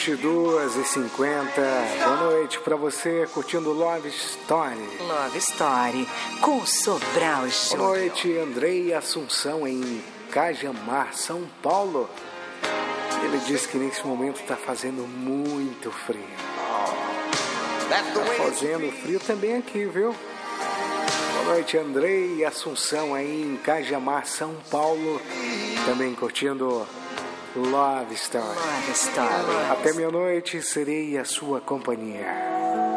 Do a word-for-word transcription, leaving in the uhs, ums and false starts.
vinte e duas e cinquenta. Boa noite pra você, curtindo Love Story. Love Story, com Sobral Júnior. Boa noite, Andrei Assunção, em Cajamar, São Paulo. Ele diz que nesse momento tá fazendo muito frio. Tá fazendo frio também aqui, viu? Boa noite, Andrei Assunção, aí em Cajamar, São Paulo. Também curtindo Love Story. Love Story. Até meia-noite serei a sua companhia.